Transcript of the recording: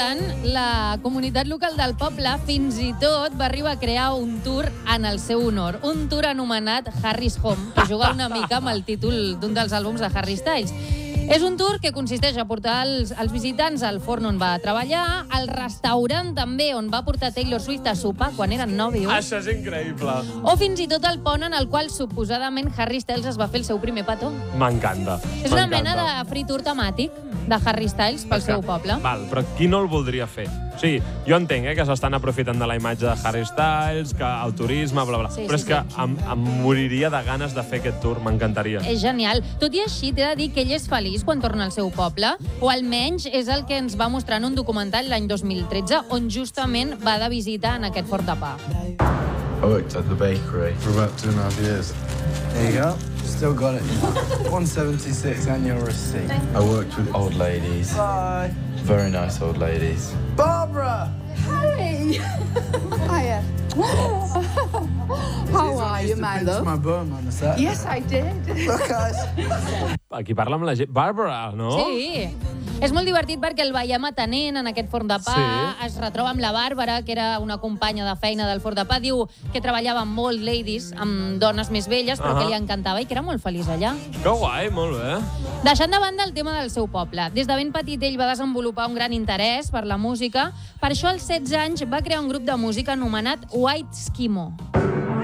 La comunitat local del poble fins i tot va arribar a crear un tour en el seu honor. Un tour anomenat Harry's Home, que juga una mica amb el títol d'un dels àlbums de Harry Styles. És un tour que consisteix a portar els visitants al forn on va treballar, al restaurant també on va portar Taylor Swift a sopar quan eren nòvios. Això és increïble. O fins i tot el pont en el qual suposadament Harry Styles es va fer el seu primer petó. M'encanta. És una mena de free tour temàtic de Harry Styles pel seu poble. Val, però qui no el voldria fer? O sigui, jo entenc que s'estan aprofitant de la imatge de Harry Styles, que el turisme, bla, bla, Sí, però sí, és que em moriria de ganes de fer aquest tour, m'encantaria. És genial. Tot i així, t'he de dir que ell és feliç quan torna al seu poble, o almenys és el que ens va mostrar en un documental l'any 2013, on justament va de visita en aquest forn de pa. I worked at the bakery for about 2.5 years. There you go. Still got it. 176 annual receipt. I worked with old ladies. Bye. Very nice old ladies. Barbara! Harry! Hiya. How are you, my love? My bum on the set. Yes, I did. Look, guys. Aquí parla amb la gent. Barbara, no? Sí. És molt divertit perquè el veiem atenent en aquest forn de pa, es retroba amb la Bàrbara, que era una companya de feina del forn de pa, diu que treballava amb molt ladies, amb dones més velles, però que li encantava i que era molt feliç allà. Que guai, molt bé. Deixant de banda el tema del seu poble, des de ben petit ell va desenvolupar un gran interès per la música, per això als 16 anys va crear un grup de música anomenat White Skimo.